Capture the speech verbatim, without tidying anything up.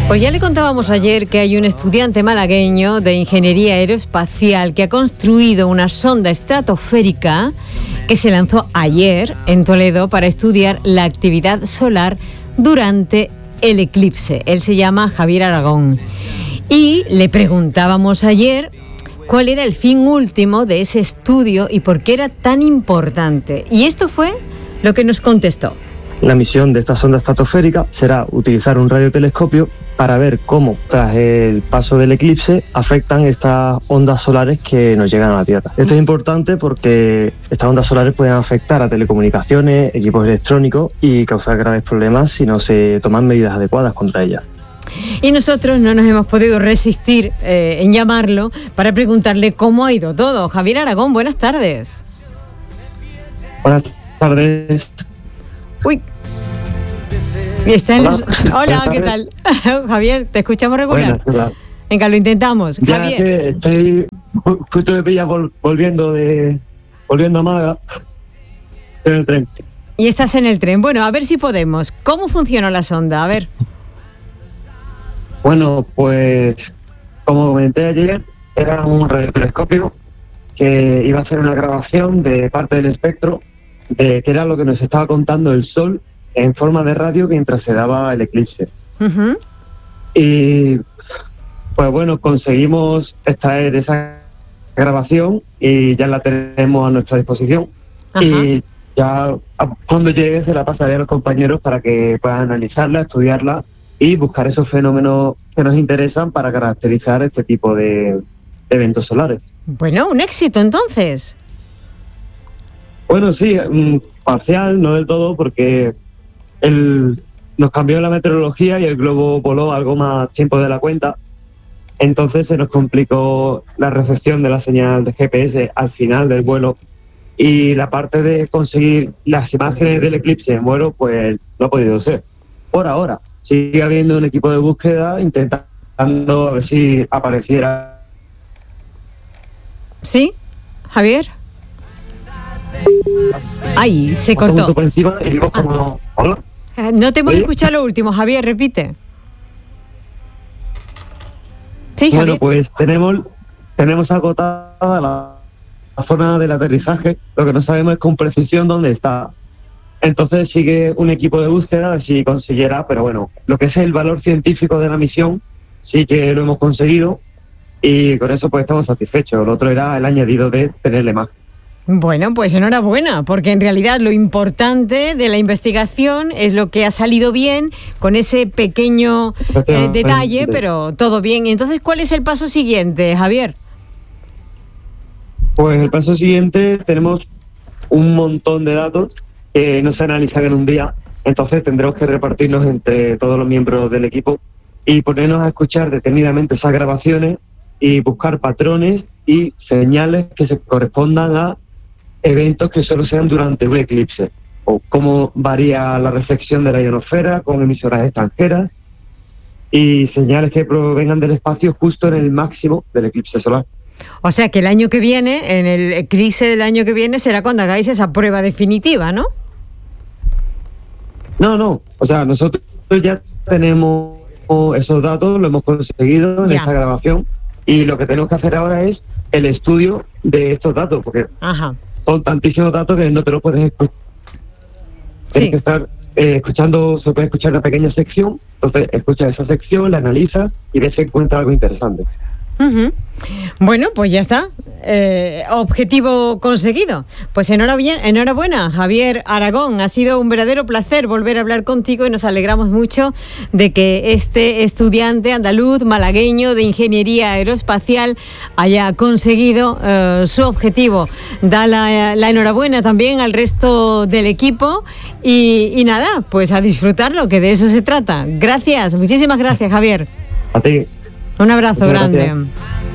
Pues ya le contábamos ayer que hay un estudiante malagueño de ingeniería aeroespacial que ha construido una sonda estratosférica que se lanzó ayer en Toledo para estudiar la actividad solar durante el eclipse. Él se llama Javier Aragón. Y le preguntábamos ayer cuál era el fin último de ese estudio y por qué era tan importante. Y esto fue lo que nos contestó. La misión de esta sonda estratosférica será utilizar un radiotelescopio para ver cómo, tras el paso del eclipse, afectan estas ondas solares que nos llegan a la Tierra. Esto es importante porque estas ondas solares pueden afectar a telecomunicaciones, equipos electrónicos y causar graves problemas si no se toman medidas adecuadas contra ellas. Y nosotros no nos hemos podido resistir eh, en llamarlo para preguntarle cómo ha ido todo. Javier Aragón, buenas tardes. Buenas tardes. Uy. Está en los... Hola, ¿qué tal? Javier, ¿te escuchamos regular? Buenas, Venga, lo intentamos. Ya Javier. que estoy justo me pillas vol, volviendo de volviendo a Málaga en el tren. Y estás en el tren. Bueno, a ver si podemos. ¿Cómo funcionó la sonda? A ver. Bueno, pues como comenté ayer, era un radiotelescopio que iba a hacer una grabación de parte del espectro de que era lo que nos estaba contando el Sol en forma de radio mientras se daba el eclipse. Uh-huh. Y pues bueno, conseguimos extraer esa grabación y ya la tenemos a nuestra disposición. Uh-huh. Y ya cuando llegue se la pasaré a los compañeros para que puedan analizarla, estudiarla y buscar esos fenómenos que nos interesan para caracterizar este tipo de, de eventos solares. Bueno, un éxito entonces. Bueno, sí, parcial, no del todo, porque el, nos cambió la meteorología y el globo voló algo más tiempo de la cuenta. Entonces se nos complicó la recepción de la señal de G P S al final del vuelo. Y la parte de conseguir las imágenes del eclipse en vuelo, pues no ha podido ser. Por ahora, sigue habiendo un equipo de búsqueda intentando a ver si apareciera. ¿Sí, Javier? Ay, se cortó. Por encima y digo como, ah. ¿Hola? No te hemos ¿Sí? escuchado lo último, Javier, repite. Sí, bueno, Javier. pues tenemos, tenemos agotada la, la zona del aterrizaje. Lo que no sabemos es con precisión dónde está. Entonces sigue un equipo de búsqueda a ver si consiguiera, pero bueno, lo que es el valor científico de la misión sí que lo hemos conseguido y con eso pues estamos satisfechos. Lo otro era el añadido de tener la imagen. Bueno, pues enhorabuena, porque en realidad lo importante de la investigación es lo que ha salido bien, con ese pequeño eh, detalle, pero todo bien. Entonces, ¿cuál es el paso siguiente, Javier? Pues el paso siguiente, tenemos un montón de datos que no se analizan en un día, entonces tendremos que repartirnos entre todos los miembros del equipo y ponernos a escuchar detenidamente esas grabaciones y buscar patrones y señales que se correspondan a eventos que solo sean durante un eclipse, o cómo varía la reflexión de la ionosfera con emisoras extranjeras y señales que provengan del espacio justo en el máximo del eclipse solar. O sea que el año que viene, en el eclipse del año que viene, será cuando hagáis esa prueba definitiva, ¿no? No, no, o sea, nosotros ya tenemos esos datos, lo hemos conseguido en ya. esta grabación y lo que tenemos que hacer ahora es el estudio de estos datos, porque Ajá. son tantísimos datos que no te los puedes escuchar. Sí. Tienes que estar eh, escuchando, se puede escuchar una pequeña sección, entonces escucha esa sección, la analiza y ves si encuentra algo interesante. Uh-huh. Bueno, pues ya está. Eh, objetivo conseguido. Pues enhorabuena, enhorabuena, Javier Aragón. Ha sido un verdadero placer volver a hablar contigo y nos alegramos mucho de que este estudiante andaluz malagueño de ingeniería aeroespacial haya conseguido eh, su objetivo. Da la, la enhorabuena también al resto del equipo y, y nada, pues a disfrutarlo, que de eso se trata. Gracias, muchísimas gracias, Javier. A ti. Un abrazo Muchas grande. Gracias.